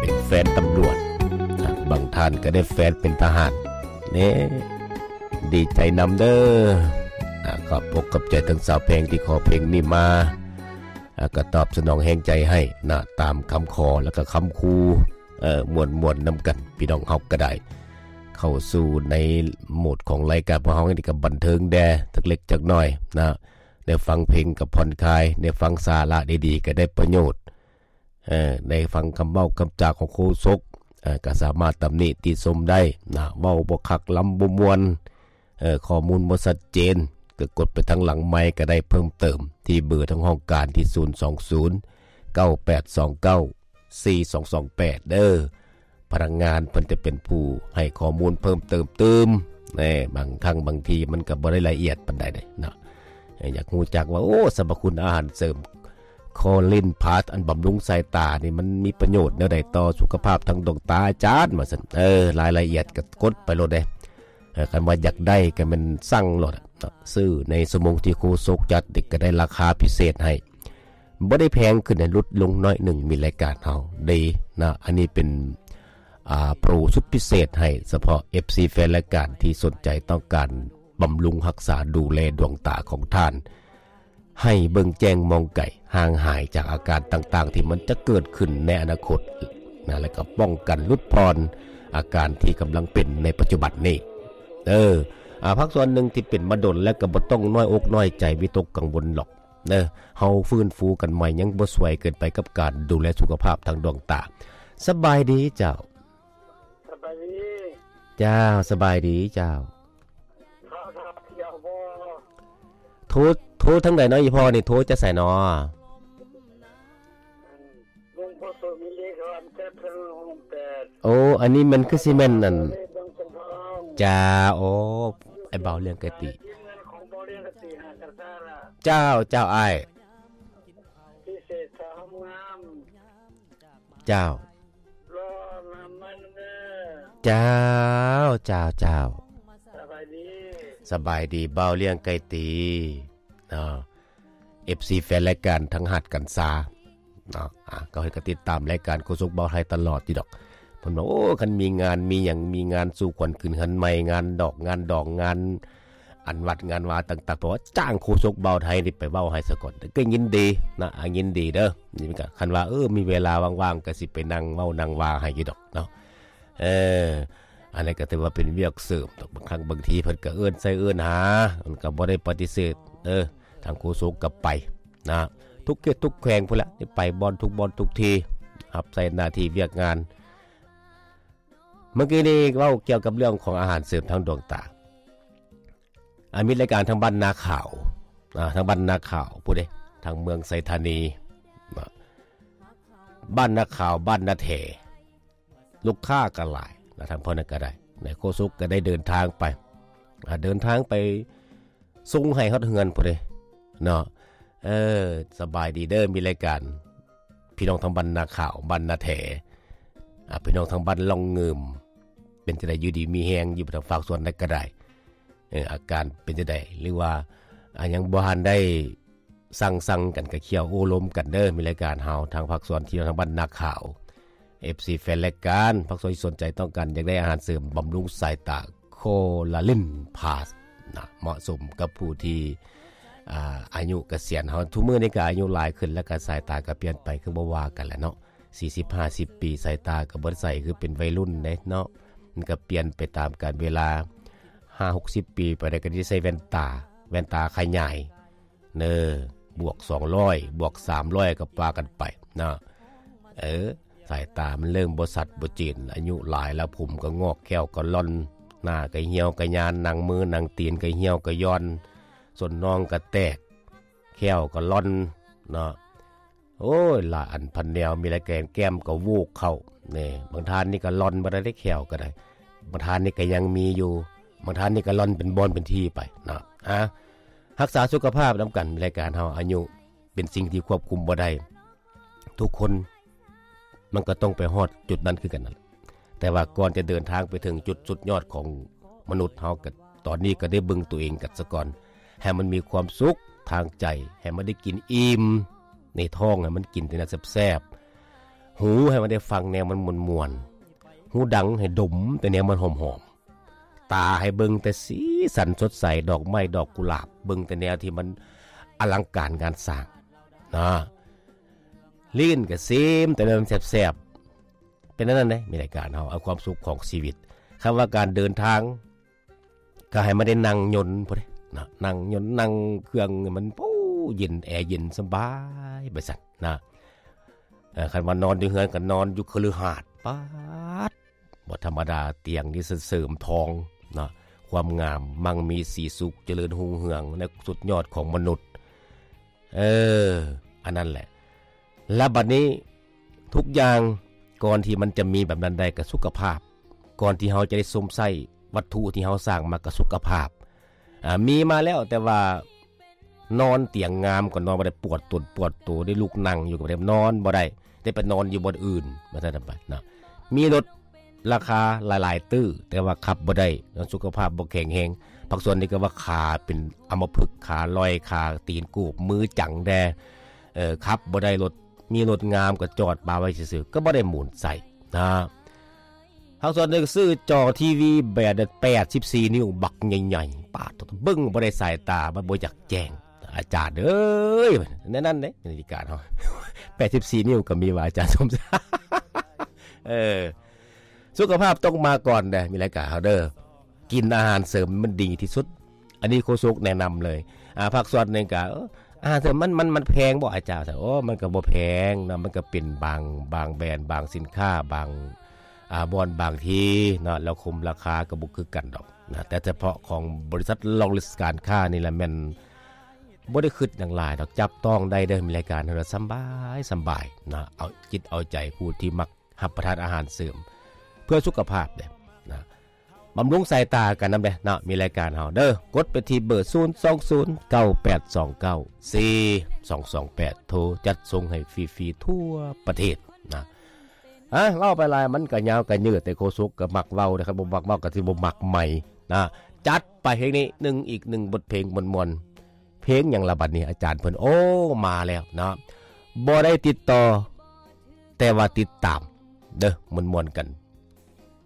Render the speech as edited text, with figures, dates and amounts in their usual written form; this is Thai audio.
เป็นแฟนตำรวจบางท่านก็ได้แฟนเป็นทหารนี่ดีใจนำเด้อขอบปกกับใจทั้งสาวเพลงที่ขอเพลงนี้มาก็ตอบสนองแห่งใจให้นะตามคำขอแล้วก็คำคูมวนนำกันพี่น้องเฮาก็ได้เข้าสู่ในโหมดของรายการพวกเฮานี่ก็บันเทิงแดสักเล็กจักน้อยนะได้ฟังเพลงกับผ่อนคลายได้ฟังสาระดีๆก็ได้ประโยชน์ได้ฟังคำเว้าคำจาของโฆษกก็สามารถตำหนิติชมได้นะเว้าบ่คักล้ำบ่ม่วนข้อมูลบ่ชัดเจนก็กดไปทางหลังไมค์ก็ได้เพิ่มเติมที่เบอร์ทางห้องการที่020 9829 4228เด้อพนักงานเพิ่นจะเป็นผู้ให้ข้อมูลเพิ่มเติมบางครั้งบางทีมันก็บ่ได้ละเอียดปานใดเด้เนาะอยากรู้จักว่าโอ้สรรพคุณอาหารเสริมคอลินพาสอันบำรุงสายตานี่มันมีประโยชน์แนวใดต่อสุขภาพทางดวงตาอาจารย์ว่าซั่นรายละเอียดก็กดไปโลดเด้คันว่าอยากได้ก็มันสั่งโลดซื้อในสมงที่โฆษกจัดเด็กก็ได้ราคาพิเศษให้บ่ได้แพงขึ้นลดลงน้อยหนึ่งมีรายการเฮาดีนะอันนี้เป็นโปรสุดพิเศษให้เฉพาะ FC แฟนรายการที่สนใจต้องการบำรุงรักษาดูแลดวงตาของท่านให้เบิ่งแจ้งมองไก่ห่างหายจากอาการต่างๆที่มันจะเกิดขึ้นในอนาคตนะแล้วก็ป้องกันลดพรอาการที่กำลังเป็นในปัจจุบันนี้พักส่วนหนึ่งที่เป็นมาดนและก็บ่ต้องน้อยอกน้อยใจวิตกกังวลหรอกเฮาฟื้นฟูกันใหม่ยังบ่สวยเกินไปกับการดูแลสุขภาพทางดวงตาสบายดีเจ้าสบายดีเจ้าสบายดีเจ้าโทรทั้งใดเนาะอีพ่อนี่โทรจะใส่นอลุงพ่อโสมิเลขอันเทพโอ้อันนี้มันคือซีเมนต์นั่นจ้าโอ้ไอ้เบาเรื่องกะติเจ้าอ้ายพิเศษสามงามเจ้ารอน้ำมันเด้อเจ้าสบายดีเบาเรื่องไก่ตีFC แฟนรายการทั้งหัดกันซาก็ให้ติดตามรายการโฆษกเบาไทยตลอดที่ดอกเพิ่นบอกโอ้คันมีงานมีหยังมีงานสู่ขวัญขึ้นหันใหม่งานดอกงานอันวัดงานวาต่างๆเพราะว่าจ้างโฆษกเบาไทยนี่ไปเว้าให้ซะก่อนก็ยินดีนะยินดีเด้อนี่มันก็คันว่ามีเวลาว่างๆก็สิไปนั่งเว้านั่งว่าให้อยู่ดอกเนาะอันนี้ก็ถือว่าเป็นเวียกเสริมบางครั้งบางทีเพิ่นก็เอิ้นใส่เอิ้นหามันก็บ่ได้ปฏิเสธทางโฆษกก็ไปนะทุกเขตทุกแขวงพุ่นละนี่ไปบอลทุกทีรับใส่หน้าที่เวียกงานเมื่อกี้นี้เว้าเกี่ยวกับเรื่องของอาหารเสริมทางดวงตามีรายการทางบ้านนาข่าวทางบ้านนาข่าวผู้ใดทางเมืองไสธานีบ้านนาข่าวบ้านนาแถลูกค้าก็หลายทางพ่อนั่นก็ได้ในโฆษกก็ได้เดินทางไปส่งให้ฮอดเฮือนพุ่นเด้เนาะสบายดีเด้อมีรายการพี่น้องทางบ้านนาข่าวบ้านนาแถพี่น้องทางบ้านลองเงิมเป็นจังได๋อยู่ดีมีแฮงอยู่ทางฝากส่วนใดก็ได้อาการเป็นจังได๋หรือว่ายังบ่ทันได้สั่งกันก็เคี่ยวโอ้ลมกันเด้อมีรายการเฮาทางภาคส่วนที่ทางบ้านนาข่าว FC แฟนรายการภาคส่วนที่สนใจต้องการอยากได้อาหารเสริมบำรุงสายตาโคลาลินพาสนะเหมาะสมกับผู้ที่อายุเกษียณเฮาทุกมื้อนี้ก็อายุหลายขึ้นแล้วก็สายตาก็เปลี่ยนไปคือบ่ว่ากันแหละเนาะ40-50 ปีสายตาก็บ่ได้ใส่คือเป็นวัยรุ่นเด้เนาะมันก็เปลี่ยนไปตามกาลเวลา50-60 ปีไปได้ก็สิใส่แว่นตาขยายบวก200บวก300ก็ปากันไปเนาะสายตามันเริ่มบ่สัดบ่จีนอายุหลายแล้วผมก็งอกแก้วก็ล่อนหน้าก็เหี่ยวก็ยานหนังมือหนังตีนก็เหี่ยวก็ย้อนส่วนน้องก็แตกแก้วก็ล่อนเนาะโอ้ยละอันพันแนวมีละแกนแก้มก็วูกเข้านี่บางทานนี่ก็ล่อนบ่ได้แก้วก็ได้บางทานนี่ก็ยังมีอยู่บางทานนี่ก็ล่อนเป็นบอนเป็นที่ไปเนาะรักษาสุขภาพนำกันรายการเฮาอายุเป็นสิ่งที่ควบคุมบ่ได้ทุกคนมันก็ต้องไปฮอดจุดนั้นคือกันนั่นแต่ว่าก่อนจะเดินทางไปถึงจุดสุดยอดของมนุษย์เฮาก็ตอนนี้ก็ได้เบิ่งตัวเองกันซะก่อนให้มันมีความสุขทางใจให้มันได้กินอิ่มในท้องให้มันกินแต่น่าแซ่บๆหูให้มันได้ฟังแนวมันมวนๆหูดังให้ดมแต่แนวมันหอมๆตาให้เบิ่งแต่สีสันสดใสดอกไม้ดอกกุหลาบเบิ่งแต่แนวที่มันอลังการงานสร้างนะลิ้นก็ซิมแต่มันแซ่บๆเป็นนั่นนะมีรายการเฮาเอาความสุขของชีวิตคำว่าการเดินทางก็ให้มันได้นั่งยนต์พุ่นนะนั่งยนต์นั่งเครื่องมันปู้เย็นแอร์เย็นสบายไปสั่นนะคันว่านอนอยู่เฮือนก็นอนอยู่คฤหาสน์ป๊าดบ่ธรรมดาเตียงนี่เสริมทองนะความงามมั่งมีสีสุขเจริญรุ่งเรืองในสุดยอดของมนุษย์อันนั้นแหละและบัดนี้ทุกอย่างก่อนที่มันจะมีแบบนั้นได้กับสุขภาพก่อนที่เฮาจะได้สมใส่วัตถุที่เฮาสร้างมากับสุขภาพมีมาแล้วแต่ว่านอนเตียงงามก็นอนบ่ได้ปวดตนปวดตัวได้ลุกนั่งอยู่ก็บ่ได้นอนบ่ได้ไปนอนอยู่บนอื่นว่าซั่นไปนะมีรถราคาหลายๆตื้อแต่ว่าขับบ่ได้สุขภาพบ่แข็งแรงบางส่วนนี่ก็ว่าขาเป็นอัมพฤกษ์ขาลอยขาตีนกูบมือจังแดขับบ่ได้รถมีรถงามก็จอดปาไว้ซื่อๆก็บ่ได้หมุนใส่นะบางส่วนนึงซื้อจอทีวีแบบ84นิ้วบักใหญ่ๆปาดเบิ่งบ่ได้สายตามันบ่อยากแจ้งอาจารย์เอ้ยนั่นๆเด้นาฬิกาเฮา84นิ้วก็มีว่าอาจารย์สมศักดิ์สุขภาพต้องมาก่อนเด้มีรายการเฮาเด้อกินอาหารเสริมมันดีที่สุดอันนี้โคชกแนะนำเลยภาคส่วนนึงก็อาหารเสริมมันแพงบ่อาจารย์โอ้มันก็บ่แพงนะมันก็เป็นบางแบรนด์บางสินค้าบางบอนบางทีเนาะแล้วคุมราคาก็บ่คือกันดอกนะแต่เฉพาะของบริษัทลองลิสต์การค้านี่แหละแม่นบ่ได้คิดอย่างหลายดอกจับต้องได้เด้อมีรายการเฮาสบายนะเอาจิตเอาใจผู้ที่มักรับประทานอาหารเสริมเพื่อสุขภาพเด้นะบำรุงสายตากันนำเด้เนาะมีรายการเฮาเด้อกดไปที่เบอร์02098294228โทรจัดส่งให้ฟรีๆทั่วประเทศนะเล่าไปหลายมันก็ยาวก็ยืดแต่โคสุกก็มักเว้านะครับบ่มักเว้าก็สิบ่มักใหม่นะจัดไปเพลงนี้อีก1บทเพลงม่วนๆเพลงหยังล่ะบัดนี้อาจารย์เพิ่นมาแล้วเนาะบ่ได้ติดต่อแต่ว่าติดตามเด้อม่วนๆกัน